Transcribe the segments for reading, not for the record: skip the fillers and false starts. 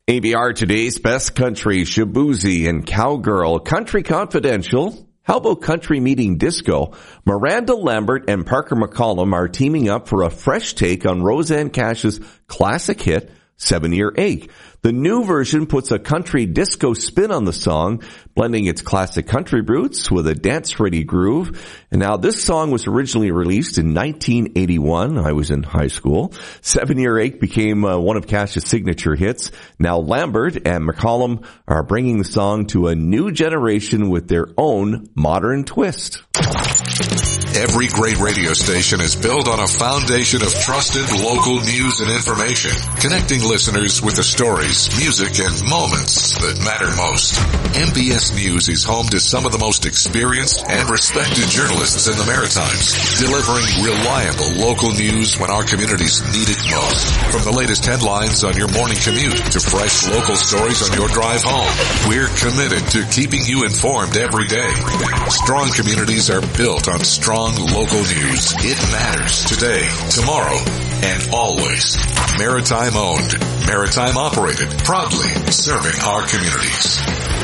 ABR Today's Best Country, Shaboozey and Cowgirl, Country Confidential. How about Country Meeting Disco? Miranda Lambert and Parker McCollum are teaming up for a fresh take on Rosanne Cash's classic hit, 7-Year Ache. The new version puts a country disco spin on the song, blending its classic country roots with a dance-ready groove. And now this song was originally released in 1981. I was in high school. 7-Year Ache became one of Cash's signature hits. Now Lambert and McCollum are bringing the song to a new generation with their own modern twist. Every great radio station is built on a foundation of trusted local news and information, connecting listeners with the stories, music, and moments that matter most. MBS News is home to some of the most experienced and respected journalists in the Maritimes, delivering reliable local news when our communities need it most. From the latest headlines on your morning commute to fresh local stories on your drive home, we're committed to keeping you informed every day. Strong communities are built on strong local news. It matters today, tomorrow, and always. Maritime owned, maritime operated, proudly serving our communities.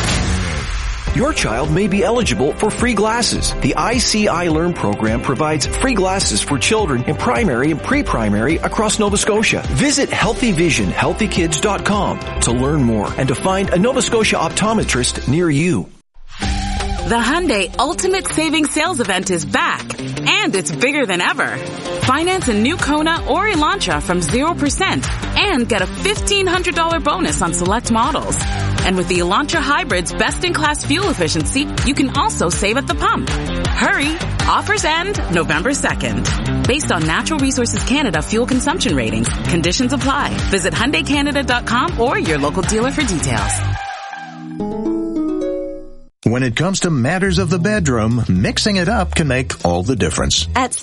Your child may be eligible for free glasses. The ICI Learn program provides free glasses for children in primary and pre-primary across Nova Scotia. Visit healthyvisionhealthykids.com to learn more and to find a Nova Scotia optometrist near you. The Hyundai Ultimate Savings Sales Event is back, and it's bigger than ever. Finance a new Kona or Elantra from 0% and get a $1,500 bonus on select models. And with the Elantra Hybrid's best-in-class fuel efficiency, you can also save at the pump. Hurry! Offers end November 2nd. Based on Natural Resources Canada fuel consumption ratings, conditions apply. Visit HyundaiCanada.com or your local dealer for details. When it comes to matters of the bedroom, mixing it up can make all the difference. At